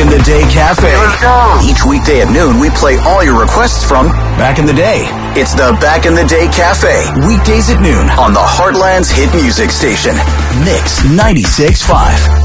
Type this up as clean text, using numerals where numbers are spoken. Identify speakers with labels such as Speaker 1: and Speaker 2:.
Speaker 1: in the Day Cafe.
Speaker 2: Let's go.
Speaker 1: Each weekday at noon, we play all your requests from back in the day. It's the Back in the Day Cafe. Weekdays at noon on the Heartland's hit music station, Mix 96.5.